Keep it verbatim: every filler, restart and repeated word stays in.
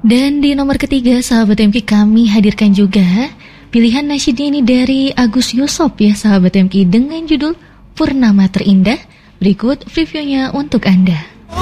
Dan di nomor ketiga, sahabat M K, kami hadirkan juga pilihan nasyid ini dari Agus Yusop ya, sahabat M K, dengan judul Purnama Terindah. Berikut previewnya untuk Anda.